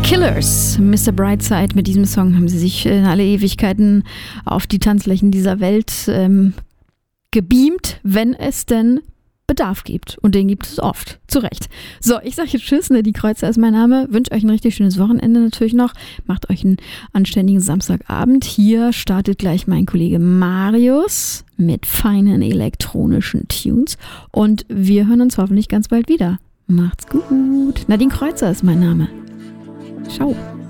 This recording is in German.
Killers, Mr. Brightside. Mit diesem Song haben sie sich in alle Ewigkeiten auf die Tanzflächen dieser Welt gebeamt, wenn es denn Bedarf gibt. Und den gibt es oft. Zu Recht. So, ich sage jetzt Tschüss, die Kreuzer ist mein Name. Wünsche euch ein richtig schönes Wochenende natürlich noch. Macht euch einen anständigen Samstagabend. Hier startet gleich mein Kollege Marius mit feinen elektronischen Tunes. Und wir hören uns hoffentlich ganz bald wieder. Macht's gut. Nadine Kreuzer ist mein Name. Ciao.